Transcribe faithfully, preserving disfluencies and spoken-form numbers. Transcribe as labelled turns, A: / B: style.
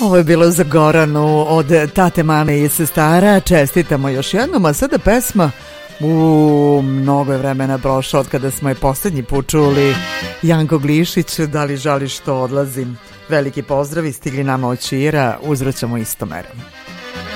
A: Ovo je bilo za Goranu od tate, mame i sestara. Čestitamo još jednom, a sada pesma. U mnogo je vremena prošlo od kada smo je posljednji put čuli. Janko Glišić, da li žališ što odlazim? Veliki pozdravi stigli nama od Čira, uzvraćamo istomerom.